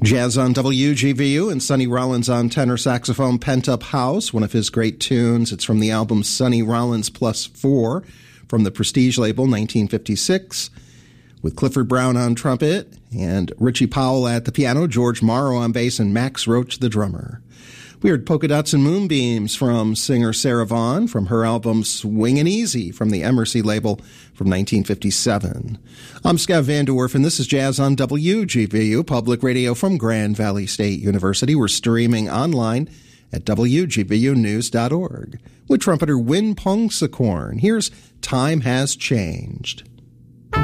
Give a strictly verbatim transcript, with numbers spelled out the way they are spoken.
Jazz on W G V U and Sonny Rollins on tenor saxophone, Pent Up House, one of his great tunes. It's from the album Sonny Rollins Plus Four from the Prestige label, nineteen fifty-six, with Clifford Brown on trumpet and Richie Powell at the piano, George Morrow on bass, and Max Roach the drummer. We heard Polka Dots and Moonbeams from singer Sarah Vaughan from her album Swingin' Easy from the Emercy label from nineteen fifty-seven. I'm Scott Van Dwarf, and this is Jazz on W G V U, public radio from Grand Valley State University. We're streaming online at W G V U news dot org with trumpeter Win Pongsakorn. Here's Time Has Changed.